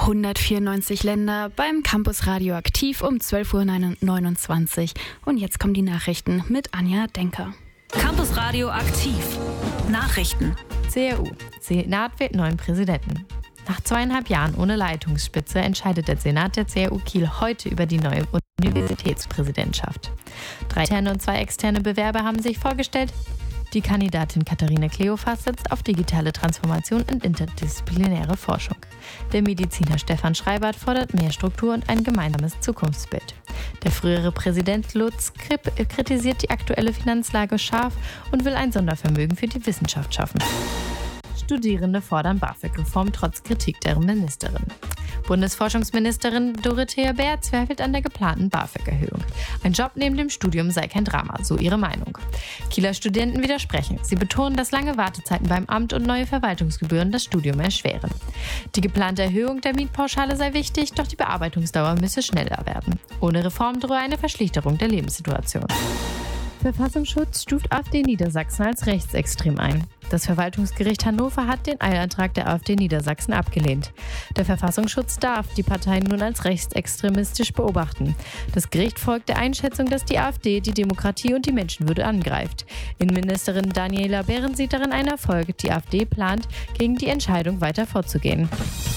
194 Länder beim Campus Radio aktiv um 12.29 Uhr. Und jetzt kommen die Nachrichten mit Anja Denker. Campus Radio aktiv. Nachrichten. CRU. Senat wählt neuen Präsidenten. Nach 2,5 Jahren ohne Leitungsspitze entscheidet der Senat der CRU Kiel heute über die neue Universitätspräsidentschaft. 3 interne und 2 externe Bewerber haben sich vorgestellt. Die Kandidatin Katharina Kleophas setzt auf digitale Transformation und interdisziplinäre Forschung. Der Mediziner Stefan Schreibert fordert mehr Struktur und ein gemeinsames Zukunftsbild. Der frühere Präsident Lutz Kripp kritisiert die aktuelle Finanzlage scharf und will ein Sondervermögen für die Wissenschaft schaffen. Studierende fordern BAföG-Reform trotz Kritik der Ministerin. Bundesforschungsministerin Dorothea Bär zweifelt an der geplanten BAföG-Erhöhung. Ein Job neben dem Studium sei kein Drama, so ihre Meinung. Kieler Studenten widersprechen. Sie betonen, dass lange Wartezeiten beim Amt und neue Verwaltungsgebühren das Studium erschweren. Die geplante Erhöhung der Mietpauschale sei wichtig, doch die Bearbeitungsdauer müsse schneller werden. Ohne Reform drohe eine Verschlechterung der Lebenssituation. Verfassungsschutz stuft AfD Niedersachsen als rechtsextrem ein. Das Verwaltungsgericht Hannover hat den Eilantrag der AfD Niedersachsen abgelehnt. Der Verfassungsschutz darf die Partei nun als rechtsextremistisch beobachten. Das Gericht folgt der Einschätzung, dass die AfD die Demokratie und die Menschenwürde angreift. Innenministerin Daniela Behrens sieht darin einen Erfolg. Die AfD plant, gegen die Entscheidung weiter vorzugehen.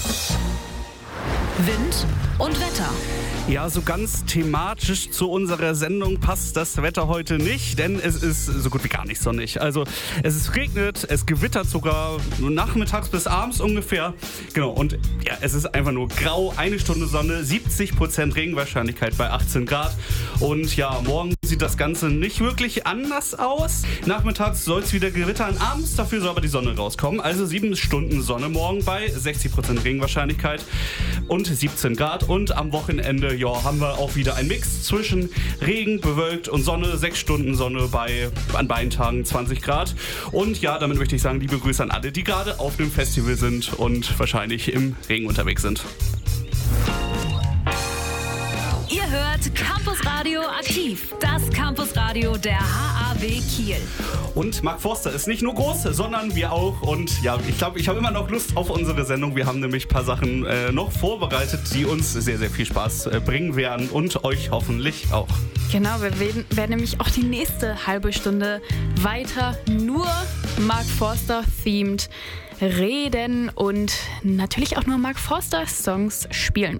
Wind und Wetter. Ja, so ganz thematisch zu unserer Sendung passt das Wetter heute nicht, denn es ist so gut wie gar nicht sonnig. Also es regnet, es gewittert sogar nachmittags bis abends ungefähr. Genau, und ja, es ist einfach nur grau, 1 Stunde Sonne, 70% Regenwahrscheinlichkeit bei 18 Grad. Und ja, morgen sieht das Ganze nicht wirklich anders aus. Nachmittags soll es wieder gewittern, abends dafür soll aber die Sonne rauskommen. Also 7 Stunden Sonne morgen bei 60% Regenwahrscheinlichkeit und 17 Grad. Und am Wochenende haben wir auch wieder einen Mix zwischen Regen, bewölkt und Sonne. 6 Stunden Sonne an beiden Tagen 20 Grad. Und ja, damit möchte ich sagen, liebe Grüße an alle, die gerade auf dem Festival sind und wahrscheinlich im Regen unterwegs sind. Ihr hört Campus Radio aktiv. Das Campus Radio der HAW Kiel. Und Mark Forster ist nicht nur groß, sondern wir auch. Und ja, ich glaube, ich habe immer noch Lust auf unsere Sendung. Wir haben nämlich ein paar Sachen noch vorbereitet, die uns sehr, sehr viel Spaß bringen werden und euch hoffentlich auch. Genau, wir werden nämlich auch die nächste halbe Stunde weiter nur Mark Forster-themed reden und natürlich auch nur Mark Forster-Songs spielen.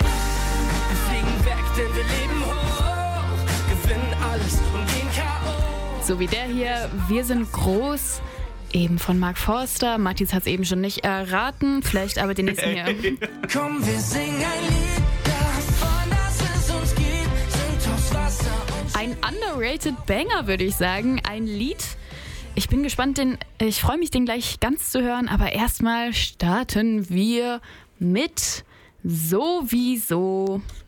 Denn wir leben hoch, gewinnen alles und gehen K.O. So wie der hier, Wir sind groß, eben von Mark Forster. Matthias hat es eben schon nicht erraten, vielleicht aber den nächsten hier. Komm, wir singen ein Lied davon, dass es uns gibt, sind aufs Wasser und Ein underrated Banger, würde ich sagen. Ein Lied. Ich bin gespannt, ich freue mich, den gleich ganz zu hören, aber erstmal starten wir mit Sowieso.